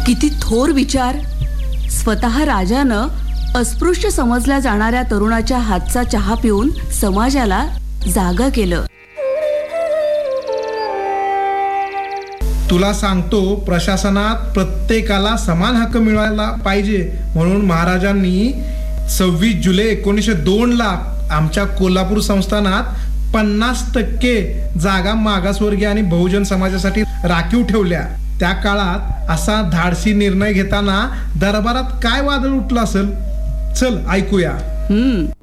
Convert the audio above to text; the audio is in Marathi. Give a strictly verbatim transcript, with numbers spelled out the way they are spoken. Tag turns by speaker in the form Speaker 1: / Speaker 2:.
Speaker 1: किती थोर विचार. स्वतः राजानं अस्पृश्य समजल्या जाणाऱ्या तरुणाच्या हातचा चहा पिऊन समाजाला जागा केलं.
Speaker 2: तुला सांगतो, प्रशासनात प्रत्येकाला समान हक्क मिळायला पाहिजे म्हणून महाराजांनी सव्वीस जुलै एकोणीसशे दोन ला आमच्या कोल्हापूर संस्थानात पन्नास टक्के जागा मागासवर्गीय आणि बहुजन समाजासाठी राखीव ठेवल्या. त्या काळात असा धाडसी निर्णय घेताना दरबारात काय वादळ उठलं असेल, चल ऐकूया.
Speaker 1: हम्म